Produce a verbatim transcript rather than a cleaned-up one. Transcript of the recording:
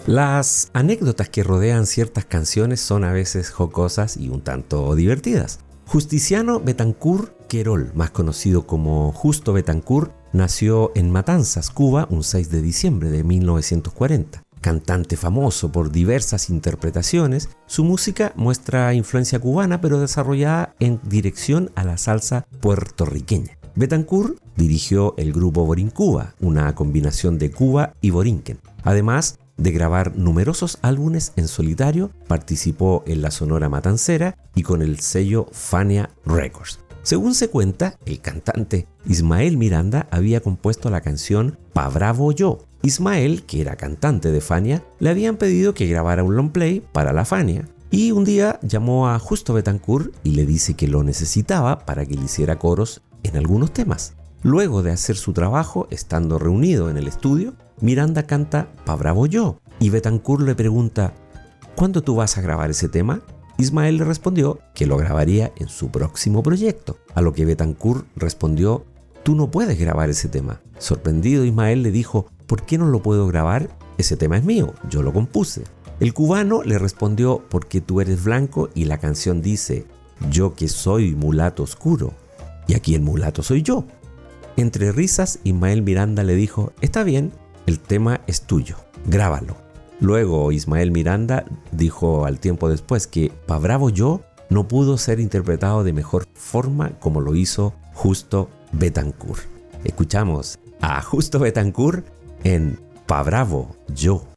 Las anécdotas que rodean ciertas canciones son a veces jocosas y un tanto divertidas. Justiciano Betancourt Querol, más conocido como Justo Betancourt, nació en Matanzas, Cuba, un seis de diciembre de mil novecientos cuarenta. Cantante famoso por diversas interpretaciones, su música muestra influencia cubana pero desarrollada en dirección a la salsa puertorriqueña. Betancourt dirigió el grupo Borincuba, una combinación de Cuba y Borinquen. Además de grabar numerosos álbumes en solitario, participó en la Sonora Matancera y con el sello Fania Records. Según se cuenta, el cantante Ismael Miranda había compuesto la canción Pa' Bravo Yo. Ismael, que era cantante de Fania, le habían pedido que grabara un long play para la Fania. Y un día llamó a Justo Betancourt y le dice que lo necesitaba para que le hiciera coros en algunos temas. Luego de hacer su trabajo, estando reunido en el estudio, Miranda canta Pa' Bravo Yo y Betancourt le pregunta: ¿cuándo tú vas a grabar ese tema? Ismael le respondió que lo grabaría en su próximo proyecto, a lo que Betancourt respondió: tú no puedes grabar ese tema. Sorprendido, Ismael le dijo: ¿por qué no lo puedo grabar? Ese tema es mío, yo lo compuse. El cubano le respondió: porque tú eres blanco y la canción dice: yo que soy mulato oscuro, y aquí el mulato soy yo. Entre risas, Ismael Miranda le dijo: está bien, el tema es tuyo, grábalo. Luego Ismael Miranda dijo al tiempo después que Pa' Bravo Yo no pudo ser interpretado de mejor forma como lo hizo Justo Betancourt. Escuchamos a Justo Betancourt en Pa' Bravo Yo.